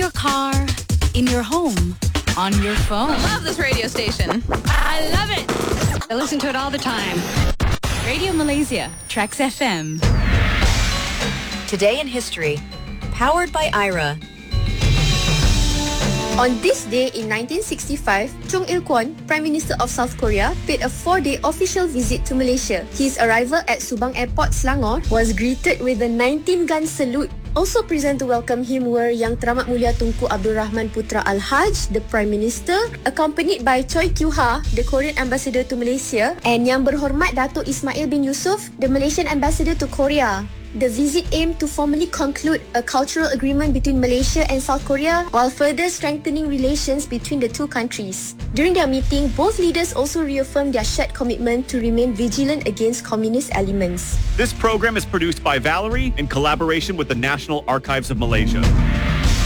your car, in your home, on your phone. I love this radio station. I love it. I listen to it all the time. Radio Malaysia, Trax FM. Today in History, powered by Ira. On this day in 1965, Chung Il-kwon, Prime Minister of South Korea, paid a 4-day official visit to Malaysia. His arrival at Subang Airport, Selangor, was greeted with a 19-gun salute. Also present to welcome him were Yang Teramat Mulia Tunku Abdul Rahman Putra Al-Haj, the Prime Minister, accompanied by Choi Kyu-ha, the Korean Ambassador to Malaysia, and Yang Berhormat Datuk Ismail bin Yusof, the Malaysian Ambassador to Korea. The visit aimed to formally conclude a cultural agreement between Malaysia and South Korea while further strengthening relations between the two countries. During their meeting, both leaders also reaffirmed their shared commitment to remain vigilant against communist elements. This program is produced by Valerie in collaboration with the National Archives of Malaysia.